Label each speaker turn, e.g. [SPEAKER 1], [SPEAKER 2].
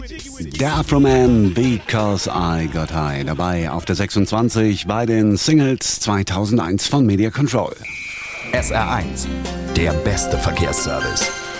[SPEAKER 1] Der Afro-Man, Because I Got High, dabei auf der 26 bei den Singles 2001 von Media Control.
[SPEAKER 2] SR1, der beste Verkehrsservice.